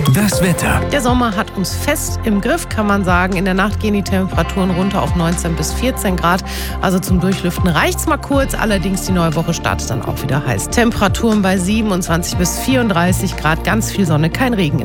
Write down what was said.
Das Wetter. Der Sommer hat uns fest im Griff, kann man sagen. In der Nacht gehen die Temperaturen runter auf 19 bis 14 Grad. Also zum Durchlüften reicht's mal kurz. Allerdings die neue Woche startet dann auch wieder heiß. Temperaturen bei 27 bis 34 Grad. Ganz viel Sonne, kein Regen.